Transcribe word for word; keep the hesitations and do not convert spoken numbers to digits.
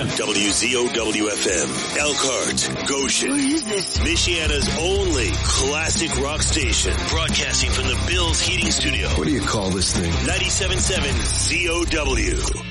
F M. W Z O W F M. Elkhart, Goshen. Where is this? Michiana's only classic rock station. Broadcasting from the Bills Heating Studio. What do you call this thing? ninety-seven point seven Z O W.